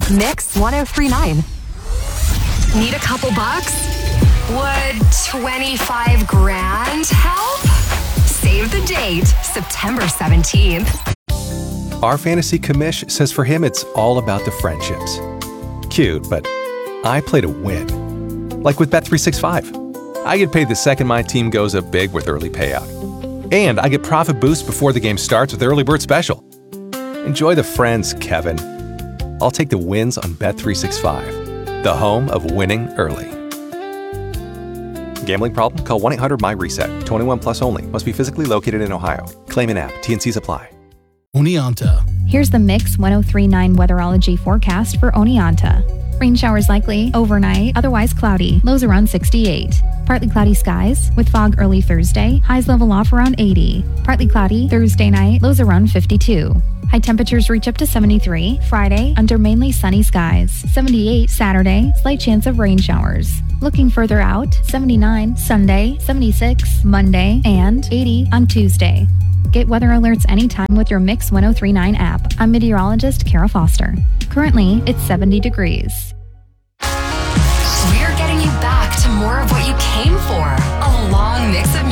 Mix 1039. Need a couple bucks? Would 25 grand help? Save the date, September 17th. Our fantasy commish says for him it's all about the friendships. Cute, but I play to win. Like with Bet365. I get paid the second my team goes up big with early payout. And I get profit boost before the game starts with Early Bird Special. Enjoy the friends, Kevin. I'll take the wins on Bet365, the home of winning early. Gambling problem? Call 1-800-MY-RESET. 21 plus only. Must be physically located in Ohio. Claim in app. T&Cs apply. Oneonta. Here's the Mix 1039 weatherology forecast for Oneonta. Rain showers likely overnight, otherwise cloudy. Lows around 68. Partly cloudy skies with fog early Thursday. Highs level off around 80. Partly cloudy Thursday night. Lows around 52. High temperatures reach up to 73 Friday under mainly sunny skies. 78 Saturday, slight chance of rain showers. Looking further out, 79 Sunday, 76 Monday, and 80 on Tuesday. Get weather alerts anytime with your Mix 1039 app. I'm meteorologist Kara Foster. Currently, it's 70 degrees. We're getting you back to more of what you came for. A long mix of